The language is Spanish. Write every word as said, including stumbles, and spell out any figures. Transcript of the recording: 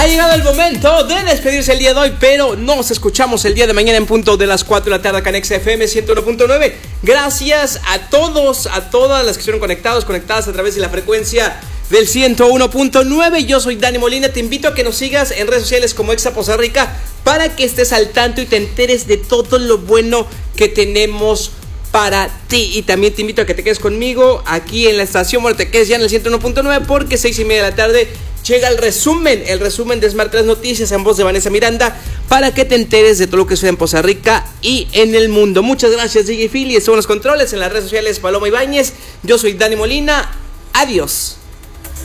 Ha llegado el momento de despedirse el día de hoy, pero nos escuchamos el día de mañana en punto de las cuatro de la tarde acá en X F M ciento uno punto nueve. Gracias a todos, a todas las que estuvieron conectados, conectadas a través de la frecuencia del ciento uno punto nueve. Yo soy Dani Molina, te invito a que nos sigas en redes sociales como Exa Poza Rica para que estés al tanto y te enteres de todo lo bueno que tenemos para ti. Y también te invito a que te quedes conmigo aquí en la estación, bueno, te quedes ya en el ciento uno punto nueve porque seis y media de la tarde llega el resumen, el resumen de Smart tres Noticias en voz de Vanessa Miranda para que te enteres de todo lo que sucede en Poza Rica y en el mundo. Muchas gracias, D J Philly, estuvo en los controles, en las redes sociales Paloma Ibáñez. Yo soy Dani Molina, adiós.